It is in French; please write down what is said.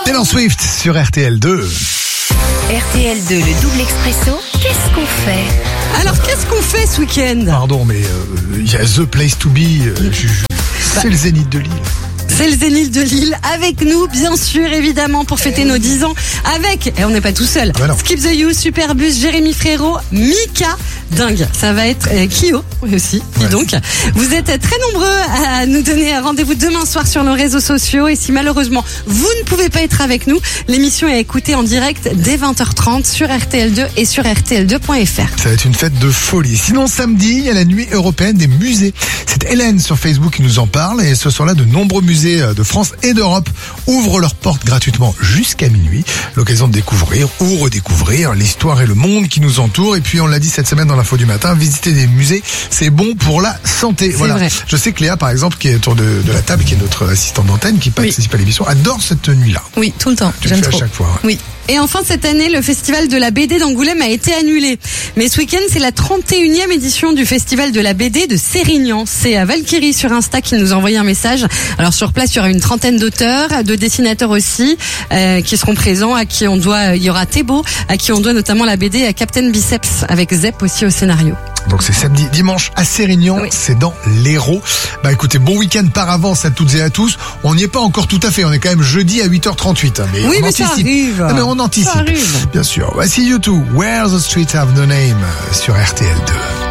Taylor Swift sur RTL2. RTL2, le double expresso, qu'est-ce qu'on fait? Alors, qu'est-ce qu'on fait ce week-end? Pardon, mais il y a The Place to Be. C'est le Zénith de Lille. C'est le Zénith de Lille avec nous, bien sûr, évidemment, pour fêter nos 10 ans. Avec, et on n'est pas tout seul, Skip the You, Superbus, Jérémy Frérot, Mika. Dingue, ça va être Kyo aussi, dis donc. Vous êtes très nombreux à nous donner rendez-vous demain soir sur nos réseaux sociaux. Et si malheureusement vous ne pouvez pas être avec nous, l'émission est à écouter en direct dès 20h30 sur RTL2 et sur RTL2.fr. Ça va être une fête de folie. Sinon, samedi, il y a la nuit européenne des musées. C'est Hélène sur Facebook qui nous en parle. Et ce soir-là, de nombreux musées de France et d'Europe ouvrent leurs portes gratuitement jusqu'à minuit. L'occasion de découvrir ou redécouvrir l'histoire et le monde qui nous entoure. Et puis, on l'a dit cette semaine dans l'info du matin, visiter des musées, c'est bon pour la santé. Voilà. Vrai. Je sais que Léa, par exemple, qui est autour de la table, qui est notre assistante d'antenne, qui participe à l'émission, adore cette nuit-là. Oui, tout le temps. Tu le fais à chaque fois. Ouais. Oui. Et enfin, cette année, le festival de la BD d'Angoulême a été annulé. Mais ce week-end, c'est la 31e édition du festival de la BD de Sérignan. C'est à Valkyrie sur Insta qui nous a envoyé un message. Alors sur place, il y aura une trentaine d'auteurs, de dessinateurs aussi, qui seront présents, il y aura Thébault, à qui on doit notamment la BD à Captain Biceps, avec Zep aussi au scénario. Donc c'est samedi, dimanche à Sérignan, c'est dans l'Hérault. Bah écoutez, bon week-end par avance à toutes et à tous. On n'y est pas encore tout à fait, on est quand même jeudi à 8h38. Mais oui, on mais anticipe. ça arrive. Non, mais on anticipe. Ça arrive. Bien sûr. Voici U2, Where the Streets Have No Name sur RTL2.